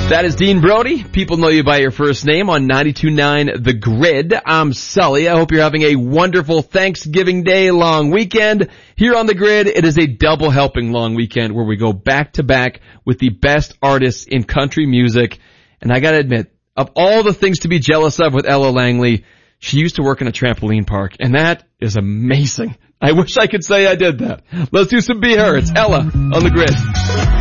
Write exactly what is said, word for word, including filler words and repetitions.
That is Dean Brody. People know you by your first name on ninety-two point nine The Grid. I'm Sully. I hope you're having a wonderful Thanksgiving Day long weekend. Here on The Grid, it is a double helping long weekend where we go back to back with the best artists in country music. And I gotta admit, of all the things to be jealous of with Ella Langley, she used to work in a trampoline park, and that is amazing. I wish I could say I did that. Let's do some Be Her. It's Ella on The Grid.